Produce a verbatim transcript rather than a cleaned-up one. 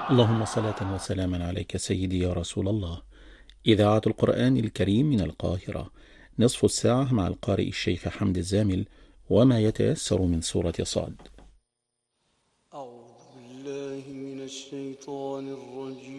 اللهم صلاة وسلاما عليك سيدي يا رسول الله. إذاعة القرآن الكريم من القاهرة، نصف الساعة مع القارئ الشيخ حمد الزامل وما يتيسر من سورة صاد. أعوذ بالله من الشيطان الرجيم.